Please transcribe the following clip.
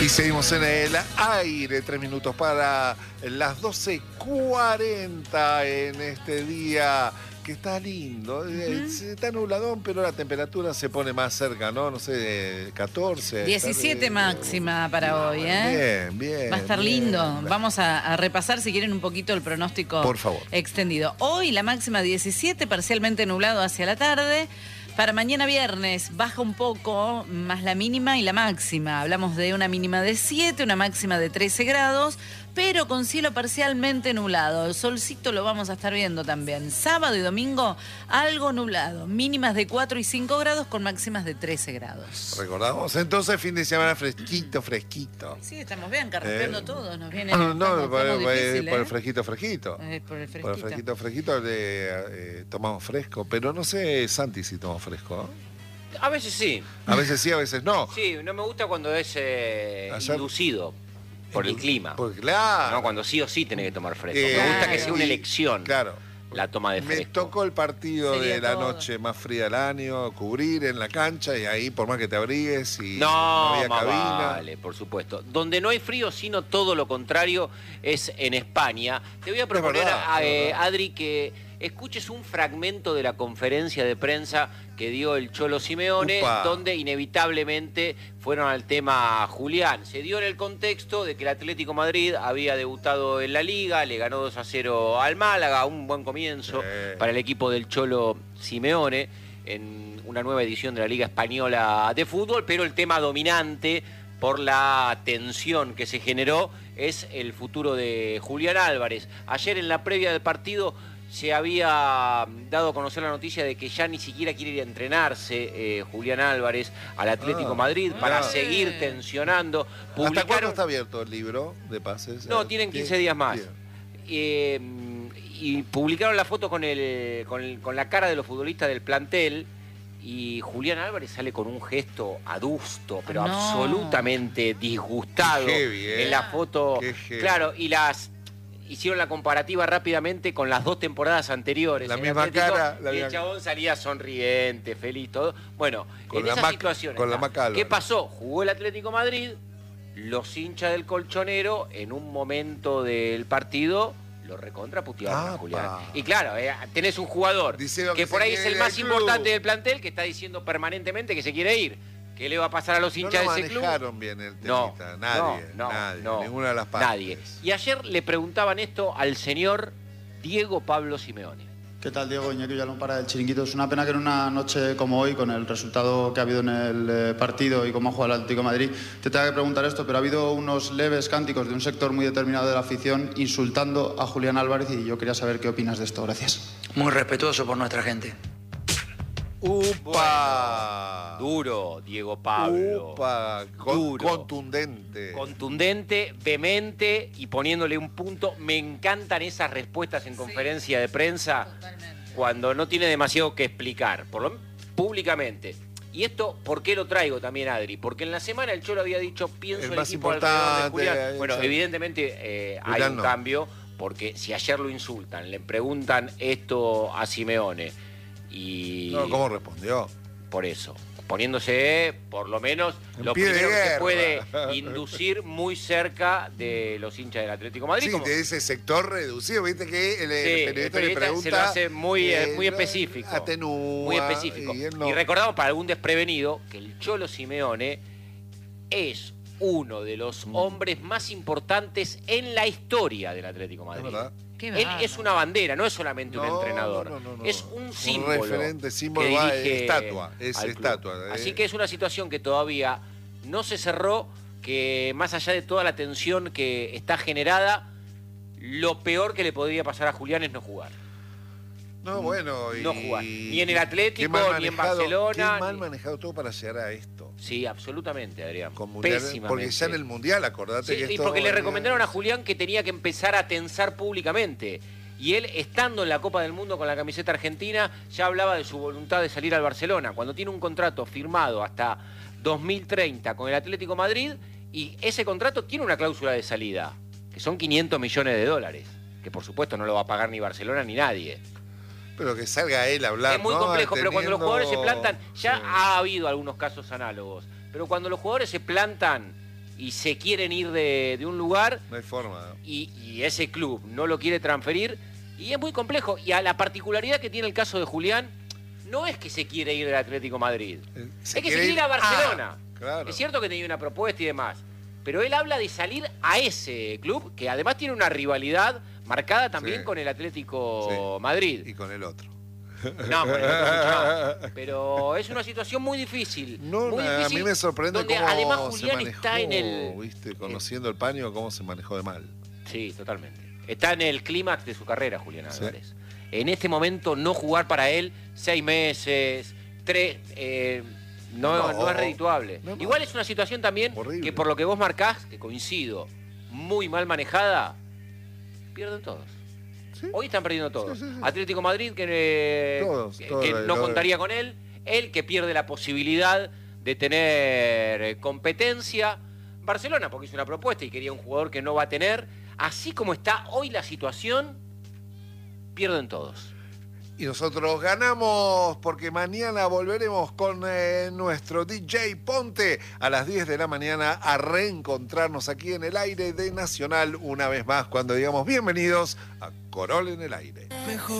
Y seguimos en el aire, 3 minutos para las 12:40 en este día que está lindo. Está nubladón, pero la temperatura se pone más cerca, ¿no? No sé, 14. 17 máxima para hoy, ¿eh? Bien, bien. Va a estar bien. lindo. Vamos a repasar, si quieren, un poquito el pronóstico Por favor. extendido. Hoy la máxima 17, parcialmente nublado hacia la tarde. Para mañana viernes baja un poco más la mínima y la máxima. Hablamos de una mínima de 7, una máxima de 13 grados, pero con cielo parcialmente nublado. El solcito lo vamos a estar viendo también. Sábado y domingo algo nublado. Mínimas de 4 y 5 grados con máximas de 13 grados. Recordamos entonces fin de semana fresquito, fresquito. Sí, estamos bien, carrapeando todos. Nos viene No, estamos por difícil, el fresquito, fresquito. Por el Por el fresquito, fresquito tomamos fresco, pero no sé, Santi, si tomamos fresco. A veces sí. A veces sí, a veces no. Sí, no me gusta cuando es inducido por el clima. Porque, claro. ¿No? Cuando sí o sí tenés que tomar fresco. Me gusta que sea una elección. Claro. La toma de fresco. Me tocó el partido Sería de la todo. noche más fría del año, cubrir en la cancha y ahí por más que te abrigues y No, había más cabina. vale, por supuesto. Donde no hay frío, sino todo lo contrario, es en España. Te voy a proponer, verdad, es verdad. Adri, que escuches un fragmento de la conferencia de prensa que dio el Cholo Simeone, Upa. donde inevitablemente fueron al tema Julián. Se dio en el contexto de que el Atlético Madrid había debutado en la Liga, le ganó 2-0 al Málaga, un buen comienzo para el equipo del Cholo Simeone en una nueva edición de la Liga Española de Fútbol, pero el tema dominante por la tensión que se generó es el futuro de Julián Álvarez. Ayer en la previa del partido se había dado a conocer la noticia de que ya ni siquiera quiere ir a entrenarse Julián Álvarez al Atlético Madrid para seguir tensionando. ¿Hasta cuándo está abierto el libro de pases? No, tienen 15 días más. Bien. Y publicaron la foto con la cara de los futbolistas del plantel. Y Julián Álvarez sale con un gesto adusto, pero absolutamente disgustado. Qué heavy, en la foto. Qué heavy. Claro, y hicieron la comparativa rápidamente con las 2 temporadas anteriores. La en misma Atlético, cara. y el chabón salía sonriente, feliz, todo. Bueno, Con en la esa situación. con la Maca ¿Qué Álvarez. pasó? Jugó el Atlético Madrid, los hinchas del Colchonero, en un momento del partido, lo recontraputearon a Julián. Y claro, tenés un jugador Diciendo que que por se ahí es quiere el ir más del club. importante del plantel, que está diciendo permanentemente que se quiere ir. ¿Qué le va a pasar a los hinchas No de ese club? manejaron bien el No, temita. Nadie, ninguna de las partes. Nadie. Y ayer le preguntaban esto al señor Diego Pablo Simeone. ¿Qué tal, Diego? Iñaki Villalón para el Chiringuito. Es una pena que en una noche como hoy, con el resultado que ha habido en el partido y cómo ha jugado el Atlético de Madrid, te tenga que preguntar esto, pero ha habido unos leves cánticos de un sector muy determinado de la afición insultando a Julián Álvarez y yo quería saber qué opinas de esto. Gracias. Muy respetuoso por nuestra gente. ¡Upa! Duro, Diego Pablo. ¡Upa! Duro. Contundente. Contundente, vehemente y poniéndole un punto. Me encantan esas respuestas en conferencia de prensa cuando no tiene demasiado que explicar, públicamente. Y esto, ¿por qué lo traigo también, Adri? Porque en la semana el Cholo había dicho, pienso El el más equipo alrededor de importante, Julián. Bueno, sí. evidentemente hay Julián un no. cambio, porque si ayer lo insultan, le preguntan esto a Simeone y... No, ¿cómo respondió? Por eso, poniéndose por lo menos En lo pie de primero que se guerra. puede inducir muy cerca de los hinchas del Atlético de Madrid. Sí, como- de ese sector reducido, viste que el Sí, periodista le pregunta. se lo hace muy específico. Atenúa, Muy específico. Y, él no. Y recordamos para algún desprevenido que el Cholo Simeone es uno de los hombres más importantes en la historia del Atlético de Es Madrid. verdad. Qué Él bárbaro. es una bandera, no es solamente un No, entrenador. no. Es un símbolo. referente, símbolo, que va, dirige estatua, es al club. estatua. Así que es una situación que todavía no se cerró, que más allá de toda la tensión que está generada, lo peor que le podría pasar a Julián es no jugar. No, bueno. No y... jugar. Ni en el Atlético, qué mal ni en manejado, Barcelona, Qué mal ni- manejado todo para llegar a esto. Sí, absolutamente, Adrián. Con mundial, Pésimamente. porque ya en el Mundial, acordate Sí, que y esto porque le venía- recomendaron a Julián que tenía que empezar a tensar públicamente. Y él, estando en la Copa del Mundo con la camiseta argentina, ya hablaba de su voluntad de salir al Barcelona. Cuando tiene un contrato firmado hasta 2030 con el Atlético de Madrid, y ese contrato tiene una cláusula de salida, que son 500 millones de dólares, que por supuesto no lo va a pagar ni Barcelona ni nadie. Pero que salga él a hablar. Es muy ¿no? complejo, pero cuando los jugadores se plantan, ya Sí. ha habido algunos casos análogos, pero cuando los jugadores se plantan y se quieren ir de un lugar No hay forma. y ese club no lo quiere transferir y es muy complejo. Y a la particularidad que tiene el caso de Julián, no es que se quiere ir del Atlético Madrid, es que se quiere ir a Barcelona. Claro. Es cierto que tenía una propuesta y demás, pero él habla de salir a ese club que además tiene una rivalidad marcada también con el Atlético Madrid. Y con el otro. No, con el otro mucho más. Pero es una situación muy difícil. No, muy a difícil, mí me sorprende donde cómo además se Julián manejó, está en el... ¿viste? Conociendo el paño, cómo se manejó de mal. Sí, totalmente. Está en el clímax de su carrera, Julián Álvarez. En este momento no jugar para él 6 meses, 3... No es redituable. No. Igual es una situación también Horrible. que por lo que vos marcás, que coincido, muy mal manejada, pierden todos. Sí. Hoy están perdiendo todos. Sí. Atlético Madrid, que Todos, no contaría con él. Él que pierde la posibilidad de tener competencia. Barcelona, porque hizo una propuesta y quería un jugador que no va a tener. Así como está hoy la situación, pierden todos. Y nosotros ganamos porque mañana volveremos con nuestro DJ Ponte a las 10 de la mañana a reencontrarnos aquí en el aire de Nacional una vez más cuando digamos bienvenidos a Corol en el aire.